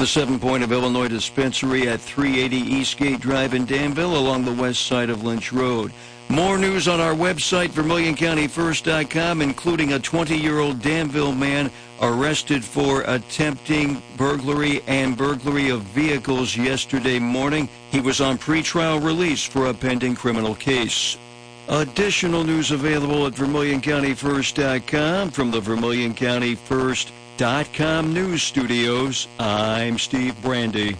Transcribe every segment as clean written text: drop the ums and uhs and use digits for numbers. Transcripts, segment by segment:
The 7 Point of Illinois Dispensary at 380 Eastgate Drive in Danville along the west side of Lynch Road. More news on our website, VermilionCountyFirst.com, including a 20-year-old Danville man arrested for attempting burglary and burglary of vehicles yesterday morning. He was on pretrial release for a pending criminal case. Additional news available at VermilionCountyFirst.com. From the VermilionCountyFirst.com news studios, I'm Steve Brandy.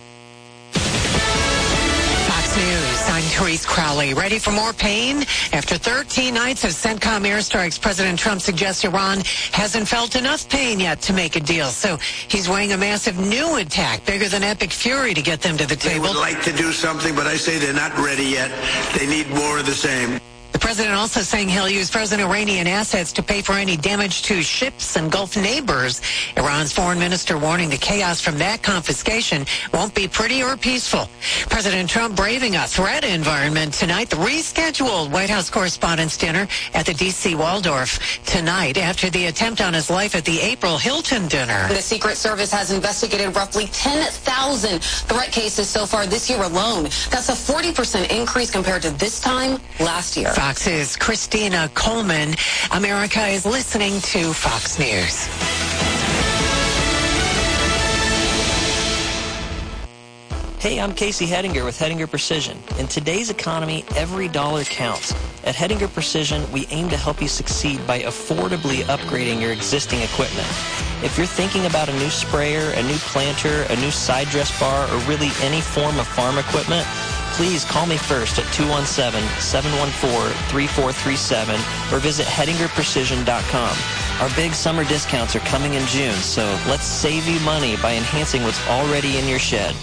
Fox News, I'm Therese Crowley. Ready for more pain? After 13 nights of CENTCOM airstrikes, President Trump suggests Iran hasn't felt enough pain yet to make a deal. So he's weighing a massive new attack, bigger than Epic Fury, to get them to the table. They would like to do something, but I say they're not ready yet. They need more of the same. The president also saying he'll use frozen Iranian assets to pay for any damage to ships and Gulf neighbors. Iran's foreign minister warning the chaos from that confiscation won't be pretty or peaceful. President Trump braving a threat environment tonight. The rescheduled White House Correspondents' Dinner at the D.C. Waldorf tonight after the attempt on his life at the April Hilton dinner. The Secret Service has investigated roughly 10,000 threat cases so far this year alone. That's a 40% increase compared to this time last year. Fox's Christina Coleman. America is listening to Fox News. Hey, I'm Casey Hettinger with Hettinger Precision. In today's economy, every dollar counts. At Hettinger Precision, we aim to help you succeed by affordably upgrading your existing equipment. If you're thinking about a new sprayer, a new planter, a new side dress bar, or really any form of farm equipment, please call me first at 217-714-3437 or visit HettingerPrecision.com. Our big summer discounts are coming in June, so let's save you money by enhancing what's already in your shed.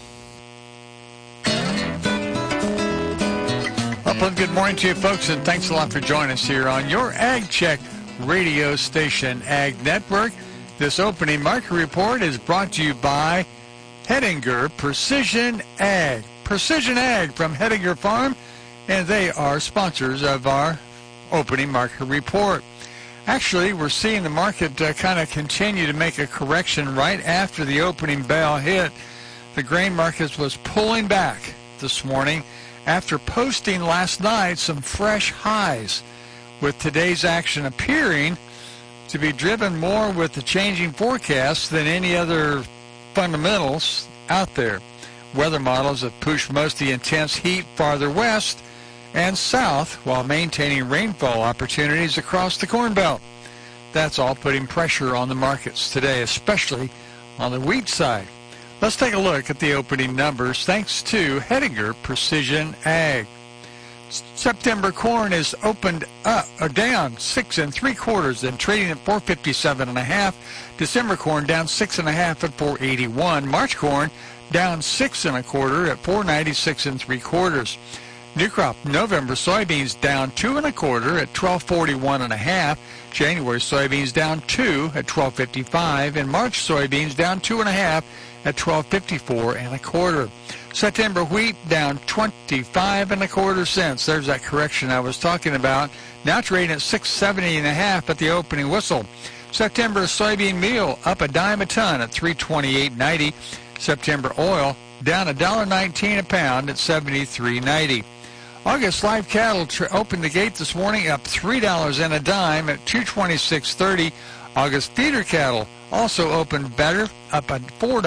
Well, good morning to you folks, and thanks a lot for joining us here on your Ag Check radio station, Ag Network. This opening market report is brought to you by Hettinger Precision Ag. Precision Ag from Hettinger Farm, and they are sponsors of our opening market report. Actually, we're seeing the market kind of continue to make a correction right after the opening bell hit. The grain market was pulling back this morning after posting last night some fresh highs, with today's action appearing to be driven more with the changing forecasts than any other fundamentals out there. Weather models have pushed most of the intense heat farther west and south while maintaining rainfall opportunities across the Corn Belt. That's all putting pressure on the markets today, especially on the wheat side. Let's take a look at the opening numbers thanks to Hettinger Precision Ag. September corn is opened up or down 6 3/4 and trading at 457.5. December corn down 6 1/2 at 481. March corn down 6 1/4 at 496 3/4. New crop November soybeans down 2 1/4 at 1241.5. January soybeans down 2 at 1255, and March soybeans down 2 1/2 at 1254 1/4. September wheat down 25 1/4 cents. There's that correction I was talking about. Now trading at 670.5 at the opening whistle. September soybean meal up a dime a ton at 328.90. September oil down $1.19 a pound at 73.90. August live cattle opened the gate this morning up $3 and a dime at 226.30. August feeder cattle also opened better, up at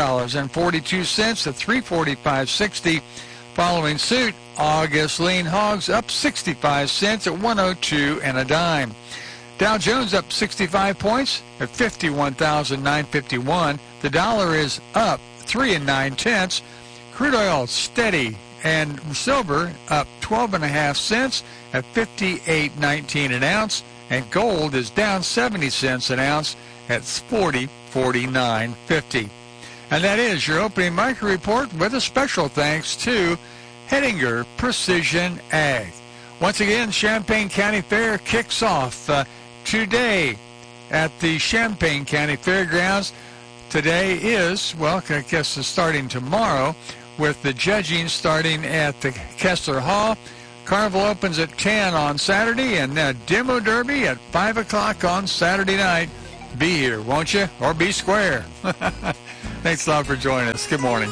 $4.42 at 345.60. Following suit, August lean hogs up 65 cents at 102 and a dime. Dow Jones up 65 points at 51,951. The dollar is up 3 9/10. Crude oil steady, and silver up 12.5 cents at 58.19 an ounce, and gold is down 70 cents an ounce at 40.49.50. And that is your opening market report, with a special thanks to Hettinger Precision Ag. Once again, Champaign County Fair kicks off today at the Champaign County Fairgrounds. Today is, well, I guess it's starting tomorrow, with the judging starting at the Kessler Hall. Carnival opens at 10 on Saturday, and Demo Derby at 5 o'clock on Saturday night. be here, won't you? Or be square. Thanks a lot for joining us. Good morning.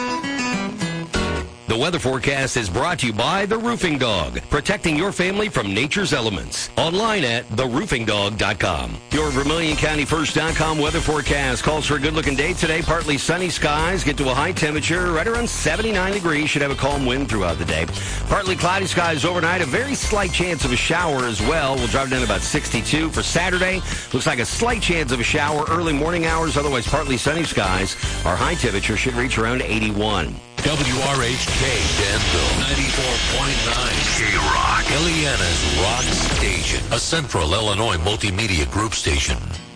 The weather forecast is brought to you by The Roofing Dog, protecting your family from nature's elements. Online at theroofingdog.com. Your VermilionCountyFirst.com weather forecast calls for a good-looking day today. Partly sunny skies, get to a high temperature right around 79 degrees. Should have a calm wind throughout the day. Partly cloudy skies overnight, a very slight chance of a shower as well. We'll drop down to about 62 for Saturday. Looks like a slight chance of a shower early morning hours, otherwise partly sunny skies. Our high temperature should reach around 81. WRHK Danville, 94.9 K-Rock, Illinois' rock station, a Central Illinois multimedia group station.